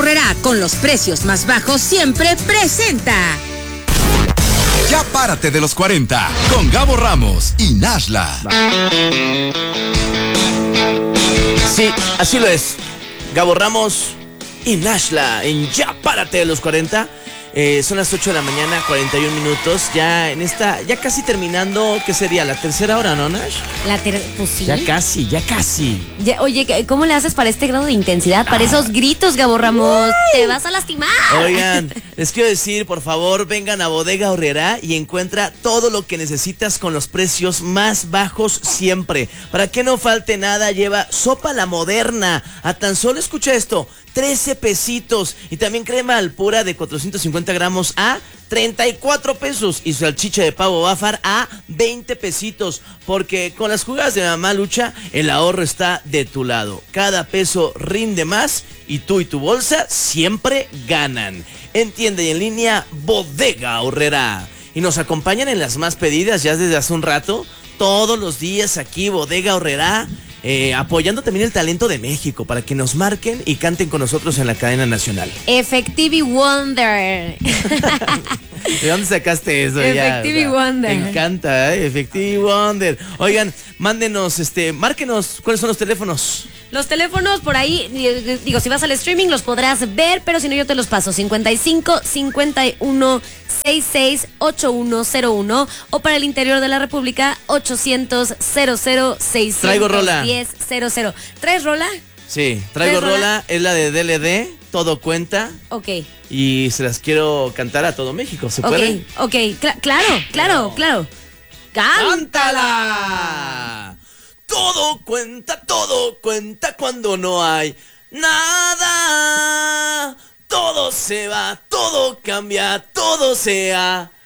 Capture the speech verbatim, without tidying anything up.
Aurrerá, con los precios más bajos siempre, presenta. Ya párate de los cuarenta, con Gabo Ramos y Nashla. Sí, así lo es. Gabo Ramos y Nashla en Ya párate de los cuarenta. Eh, son las ocho de la mañana, cuarenta y un minutos. Ya en esta, ya casi terminando, ¿qué sería? ¿La tercera hora, no, Nash? La ter pues sí. Ya casi, ya casi. Ya, oye, ¿cómo le haces para este grado de intensidad? Para Ah. esos gritos, Gabo Ramos. Te vas a lastimar. Oigan, les quiero decir, por favor, vengan a Bodega Aurrerá y encuentra todo lo que necesitas con los precios más bajos siempre. Para que no falte nada, lleva sopa la moderna. A tan solo, escucha esto, trece pesitos. Y también crema al pura de cuatrocientos cincuenta gramos a treinta y cuatro pesos. Y salchicha de pavo Bafar a veinte pesitos. Porque con las jugadas de Mamá Lucha, el ahorro está de tu lado. Cada peso rinde más y tú y tu bolsa siempre ganan. En tienda y en línea, Bodega Aurrerá. Y nos acompañan en las más pedidas ya desde hace un rato. Todos los días aquí, Bodega Aurrerá. Eh, apoyando también el talento de México para que nos marquen y canten con nosotros en la cadena nacional. Effective Wonder. ¿De dónde sacaste eso? Effective ya, o sea, Wonder. Me encanta, ¿eh? Effective Wonder. Oigan, mándenos, este, márquenos, ¿cuáles son los teléfonos? Los teléfonos por ahí, digo, si vas al streaming los podrás ver, pero si no yo te los paso. cincuenta y cinco, cincuenta y uno, sesenta y seis, ochenta y uno cero uno o para el interior de la República, ochocientos, cero cero, seiscientos diez, Traigo rola. cero cero. ¿Traes rola? Sí, traigo ¿Traes rola? rola, es la de D L D, Todo Cuenta. Ok. Y se las quiero cantar a todo México, ¿se Ok, puede? ok, Cla- claro, claro, No. claro. ¡Cántala! Todo cuenta, todo cuenta cuando no hay nada. Todo se va, todo cambia, todo se acaba.